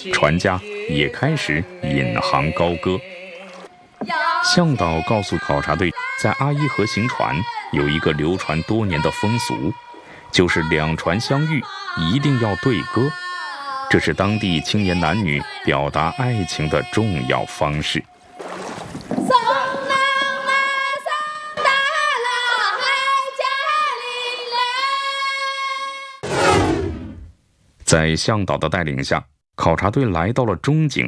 船家也开始引吭高歌。向导告诉考察队，在阿依河行船有一个流传多年的风俗，就是两船相遇一定要对歌，这是当地青年男女表达爱情的重要方式。在向导的带领下，考察队来到了中景